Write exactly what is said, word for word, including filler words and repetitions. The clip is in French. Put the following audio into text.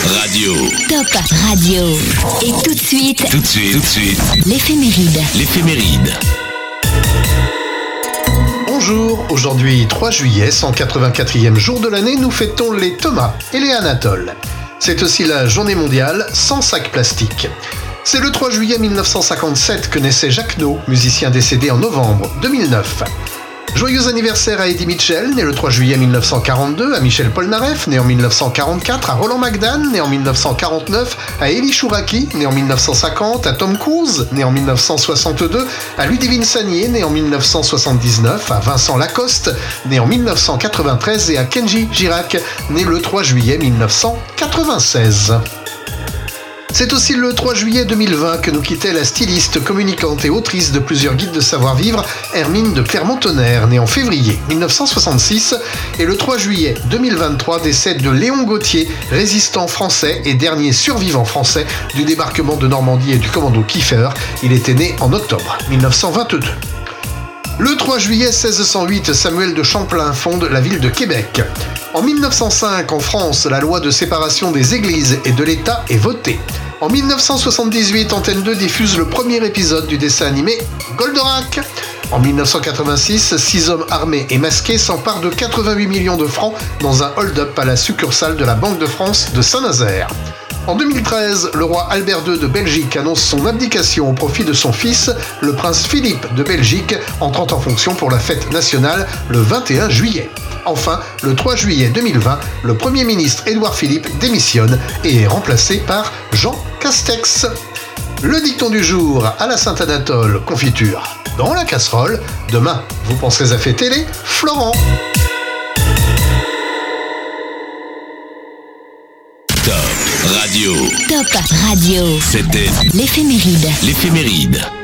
Radio. Top Radio. Et tout de suite. Tout de suite. Tout de suite. L'éphéméride. L'éphéméride. Bonjour, aujourd'hui trois juillet, cent quatre-vingt-quatrième jour de l'année, nous fêtons les Thomas et les Anatole. C'est aussi la journée mondiale sans sac plastique. C'est le trois juillet mille neuf cent cinquante-sept que naissait Jacques No, musicien décédé en novembre deux mille neuf. Joyeux anniversaire à Eddie Mitchell, né le trois juillet mille neuf cent quarante-deux, à Michel Polnareff, né en mille neuf cent quarante-quatre, à Roland McDan, né en mille neuf cent quarante-neuf, à Elie Chouraki, né en mille neuf cent cinquante, à Tom Cruise, né en mille neuf cent soixante-deux, à Ludivine Sagnier, né en mille neuf cent soixante-dix-neuf, à Vincent Lacoste, né en mille neuf cent quatre-vingt-treize et à Kenji Girac, né le trois juillet mille neuf cent quatre-vingt-seize. C'est aussi le trois juillet deux mille vingt que nous quittait la styliste, communicante et autrice de plusieurs guides de savoir-vivre, Hermine de Clermont-Tonnerre, née en février mille neuf cent soixante-six, et le trois juillet deux mille vingt-trois décède de Léon Gauthier, résistant français et dernier survivant français du débarquement de Normandie et du commando Kiefer. Il était né en octobre mille neuf cent vingt-deux. Le trois juillet seize cent huit, Samuel de Champlain fonde la ville de Québec. En mille neuf cent cinq, en France, la loi de séparation des églises et de l'État est votée. En mille neuf cent soixante-dix-huit, Antenne deux diffuse le premier épisode du dessin animé Goldorak. En mille neuf cent quatre-vingt-six, six hommes armés et masqués s'emparent de quatre-vingt-huit millions de francs dans un hold-up à la succursale de la Banque de France de Saint-Nazaire. En deux mille treize, le roi Albert deux de Belgique annonce son abdication au profit de son fils, le prince Philippe de Belgique, entrant en fonction pour la fête nationale le vingt et un juillet. Enfin, le trois juillet deux mille vingt, le Premier ministre Édouard Philippe démissionne et est remplacé par Jean Castex. Le dicton du jour, à la Saint-Anatole, confiture dans la casserole. Demain, vous penserez à fêter les Florent. Top Radio. Top Radio. C'était L'éphéméride. l'éphéméride.